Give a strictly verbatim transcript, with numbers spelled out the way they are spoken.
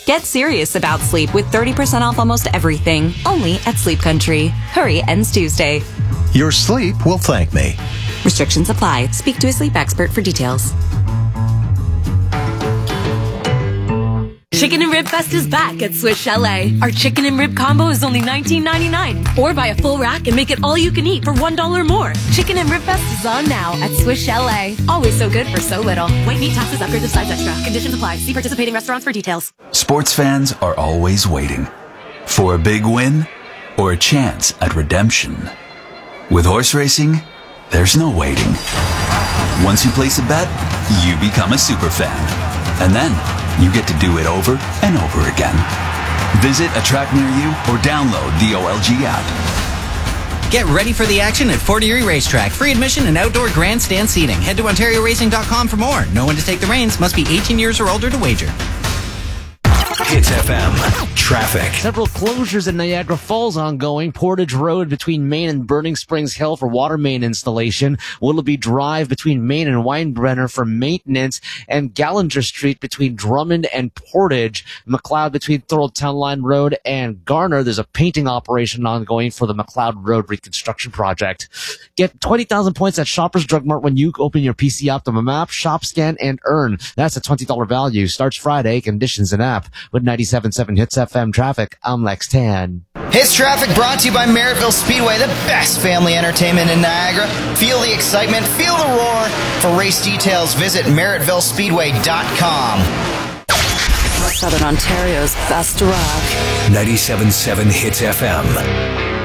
Get serious about sleep with thirty percent off almost everything, only at Sleep Country. Hurry ends Tuesday. Your sleep will thank me. Restrictions apply. Speak to a sleep expert for details. Chicken and Rib Fest is back at Swiss Chalet. Our chicken and rib combo is only nineteen ninety-nine. Or buy a full rack and make it all you can eat for one dollar more. Chicken and Rib Fest is on now at Swiss Chalet. Always so good for so little. White meat, taxes, upgrades of size extra. Conditions apply. See participating restaurants for details. Sports fans are always waiting for a big win or a chance at redemption. With horse racing, there's no waiting. Once you place a bet, you become a super fan. And then you get to do it over and over again. Visit a track near you or download the O L G app. Get ready for the action at Fort Erie Racetrack. Free admission and outdoor grandstand seating. Head to ontario racing dot com for more. Know when to take the reins. Must be eighteen years or older to wager. Hits F M. Traffic. Several closures in Niagara Falls ongoing. Portage Road between Main and Burning Springs Hill for water main installation. Willoughby Drive between Main and Weinbrenner for maintenance. And Gallinger Street between Drummond and Portage. McLeod between Thorold Town Line Road and Garner. There's a painting operation ongoing for the McLeod Road reconstruction project. Get twenty thousand points at Shoppers Drug Mart when you open your P C Optimum app, shop, scan, and earn. That's a twenty dollars value. Starts Friday. Conditions in app. With ninety-seven point seven Hits F M traffic, I'm Lex Tan. Hits Traffic brought to you by Merrittville Speedway, the best family entertainment in Niagara. Feel the excitement, feel the roar. For race details, visit merrittville speedway dot com. Southern Ontario's best rock. ninety-seven point seven Hits F M.